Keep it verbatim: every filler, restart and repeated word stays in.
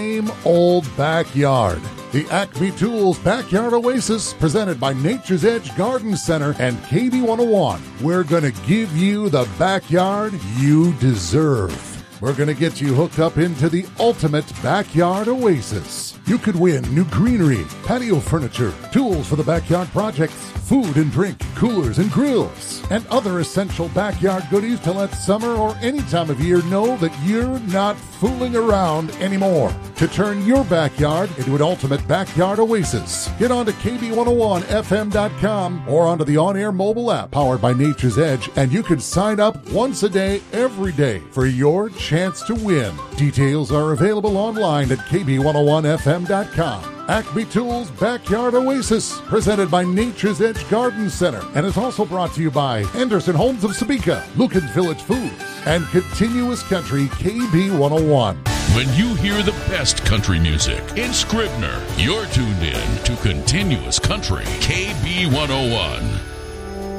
Same old backyard. The Acme Tools Backyard Oasis, presented by Nature's Edge Garden Center and K B one oh one. We're going to give you the backyard you deserve. We're going to get you hooked up into the ultimate backyard oasis. You could win new greenery, patio furniture, tools for the backyard projects, food and drink, coolers and grills, and other essential backyard goodies to let summer or any time of year know that you're not fooling around anymore. To turn your backyard into an ultimate backyard oasis, get on to K B one oh one F M dot com or onto the on-air mobile app powered by Nature's Edge, and you can sign up once a day, every day, for your chance to win. Details are available online at K B one oh one F M dot com. Acme Tools Backyard Oasis, presented by Nature's Edge Garden Center, and is also brought to you by Henderson Homes of Sabika, Lucan's Village Foods, and Continuous Country K B one oh one. When you hear the best country music in Scribner, you're tuned in to Continuous Country K B one oh one.